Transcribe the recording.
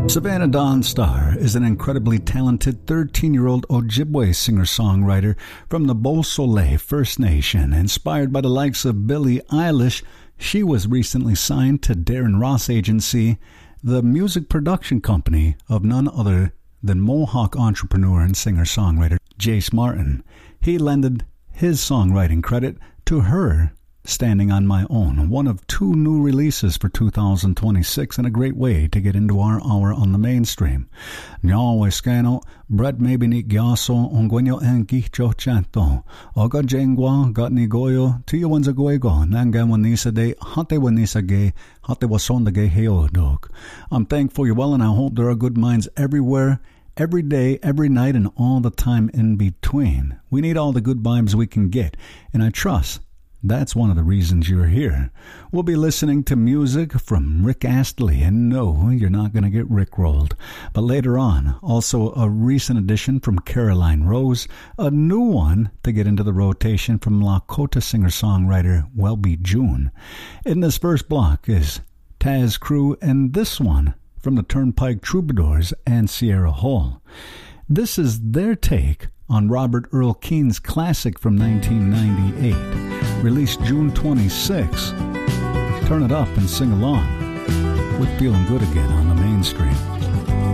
Savannah Dawn Star is an incredibly talented 13-year-old Ojibwe singer-songwriter from the Beausoleil First Nation. Inspired by the likes of Billie Eilish, she was recently signed to Darren Ross Agency, the music production company of none other than Mohawk entrepreneur and singer-songwriter Jace Martin. He lended his songwriting credit to her Standing on My Own, one of two new releases for 2026 and a great way to get into our hour on the mainstream. Nyawe Scano, Brett Mabinik Gyaso, Ongwenyo Enkicho Chanto, Oga Jengwa, Gatni Goyo, Tiyawanza Guego, Nangawanisa de, Hatewanisa Gay, Hatewasonda Gay Heodok. I'm thankful you're well, and I hope there are good minds everywhere, every day, every night, and all the time in between. We need all the good vibes we can get, and I trust that's one of the reasons you're here. We'll be listening to music from Rick Astley, and no, you're not going to get rickrolled. But later on, also a recent addition from Caroline Rose, a new one to get into the rotation from Lakota singer-songwriter Welby June. In this first block is Taz Crew, and this one from the Turnpike Troubadours and Sierra Hall. This is their take on Robert Earl Keen's classic from 1998, released June 26. Turn it up and sing along with Feeling Good Again on the mainstream.